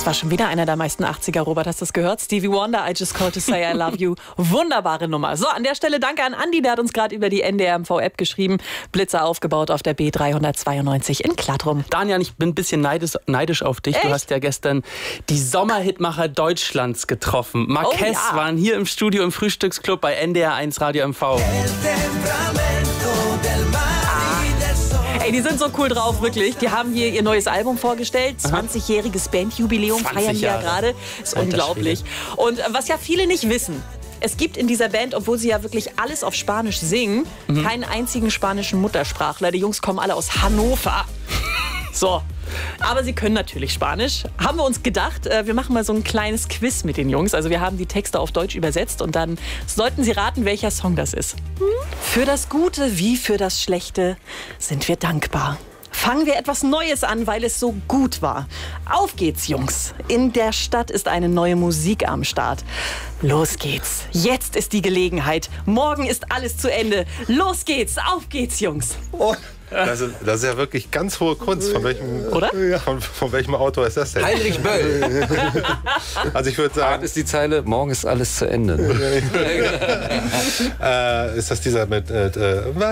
war schon wieder einer der meisten 80er, Robert, hast du das gehört? Stevie Wonder, I Just Called to Say I Love You. Wunderbare Nummer. So, an der Stelle danke an Andi, der hat uns gerade über die NDR-MV-App geschrieben. Blitzer aufgebaut auf der B392 in Klattrum. Daniel, ich bin ein bisschen neidisch auf dich. Echt? Du hast ja gestern die Sommerhitmacher Deutschlands getroffen. Marquez waren hier im Studio im Frühstücksclub bei NDR1 Radio MV. Ey, die sind so cool drauf, wirklich. Die haben hier ihr neues Album vorgestellt. 20-jähriges Bandjubiläum feiern die ja gerade. Ist unglaublich. Und was ja viele nicht wissen, es gibt in dieser Band, obwohl sie ja wirklich alles auf Spanisch singen, keinen einzigen spanischen Muttersprachler. Die Jungs kommen alle aus Hannover. So. Aber sie können natürlich Spanisch. Haben wir uns gedacht, wir machen mal so ein kleines Quiz mit den Jungs. Also wir haben die Texte auf Deutsch übersetzt und dann sollten sie raten, welcher Song das ist. Für das Gute wie für das Schlechte sind wir dankbar. Fangen wir etwas Neues an, weil es so gut war. Auf geht's, Jungs. In der Stadt ist eine neue Musik am Start. Los geht's. Jetzt ist die Gelegenheit. Morgen ist alles zu Ende. Los geht's. Auf geht's, Jungs. Oh. Das ist ja wirklich ganz hohe Kunst. Von welchem, oder? Von welchem Autor ist das denn? Heinrich Böll. Also ich würde sagen... Hart ist die Zeile, morgen ist alles zu Ende. Ist das dieser mit...